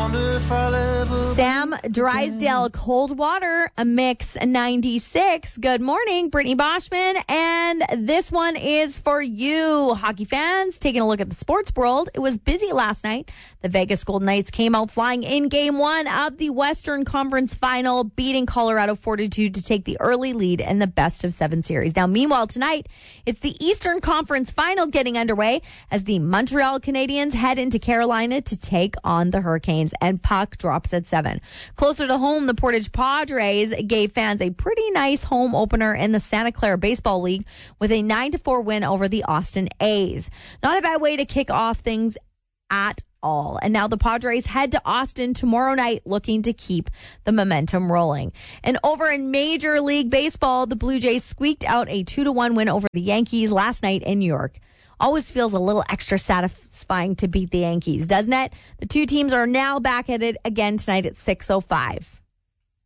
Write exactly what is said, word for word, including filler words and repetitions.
wonder if I'll ever. Sam Drysdale, Cold Water, a mix ninety-six. Good morning, Brittany Boschman. And this one is for you, hockey fans. Taking a look at the sports world. It was busy last night. The Vegas Golden Knights came out flying in game one of the Western Conference Final, beating Colorado four to two to take the early lead in the best of seven series. Now, meanwhile, tonight, it's the Eastern Conference Final getting underway as the Montreal Canadiens head into Carolina to take on the Hurricanes, and puck drops at seven. Closer to home, the Portage Padres gave fans a pretty nice home opener in the Santa Clara Baseball League with a nine to four win over the Austin A's. Not a bad way to kick off things at all. And now the Padres head to Austin tomorrow night looking to keep the momentum rolling. And over in Major League Baseball, the Blue Jays squeaked out a two to one win over the Yankees last night in New York. Always feels a little extra satisfying to beat the Yankees, doesn't it? The two teams are now back at it again tonight at six oh five.